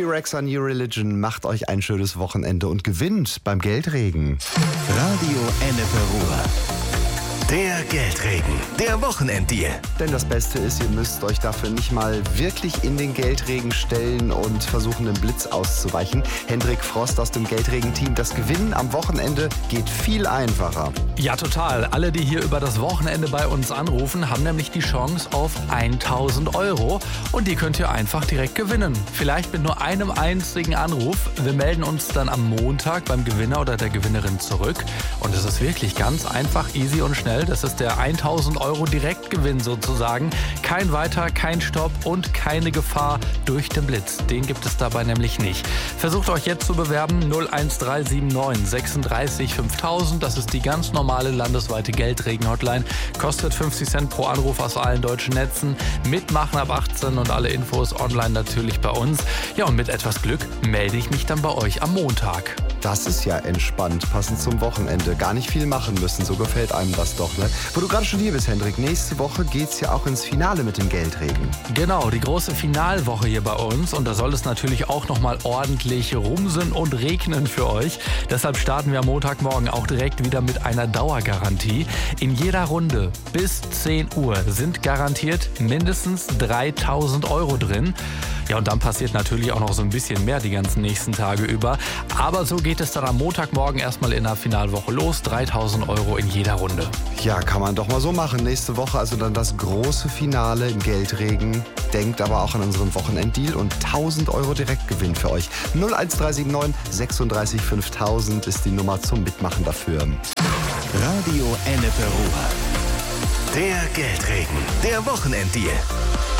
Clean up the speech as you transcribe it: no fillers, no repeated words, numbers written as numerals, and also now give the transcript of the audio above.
Bobby Rexha, New Religion, macht euch ein schönes Wochenende und gewinnt beim Geldregen. Radio Ennepe Ruhr. Der Geldregen, der Wochenenddeal. Denn das Beste ist, ihr müsst euch dafür nicht mal wirklich in den Geldregen stellen und versuchen, dem Blitz auszuweichen. Hendrik Frost aus dem Geldregen-Team. Das Gewinnen am Wochenende geht viel einfacher. Ja, total. Alle, die hier über das Wochenende bei uns anrufen, haben nämlich die Chance auf 1.000 Euro. Und die könnt ihr einfach direkt gewinnen. Vielleicht mit nur einem einzigen Anruf. Wir melden uns dann am Montag beim Gewinner oder der Gewinnerin zurück. Und es ist wirklich ganz einfach, easy und schnell. Das ist der 1.000 Euro Direktgewinn sozusagen. Kein Weiter, kein Stopp und keine Gefahr durch den Blitz. Den gibt es dabei nämlich nicht. Versucht euch jetzt zu bewerben. 01379 36 5000. Das ist die ganz normale landesweite Geldregen-Hotline. Kostet 50 Cent pro Anruf aus allen deutschen Netzen. Mitmachen ab 18 und alle Infos online natürlich bei uns. Ja, und mit etwas Glück melde ich mich dann bei euch am Montag. Das ist ja entspannt, passend zum Wochenende. Gar nicht viel machen müssen, so gefällt einem das doch, ne? Wo du gerade schon hier bist, Hendrik, nächste Woche geht's ja auch ins Finale mit dem Geldregen. Genau, die große Finalwoche hier bei uns. Und da soll es natürlich auch nochmal ordentlich rumsen und regnen für euch. Deshalb starten wir am Montagmorgen auch direkt wieder mit einer Dauergarantie. In jeder Runde bis 10 Uhr sind garantiert mindestens 3.000 Euro drin. Ja, und dann passiert natürlich auch noch so ein bisschen mehr die ganzen nächsten Tage über. Aber so geht es dann am Montagmorgen erstmal in der Finalwoche los. 3.000 Euro in jeder Runde. Ja, kann man doch mal so machen. Nächste Woche also dann das große Finale im Geldregen. Denkt aber auch an unseren Wochenenddeal und 1.000 Euro Direktgewinn für euch. 01379 36 5000 ist die Nummer zum Mitmachen dafür. Radio Ennepe Ruhr. Der Geldregen, der Wochenenddeal.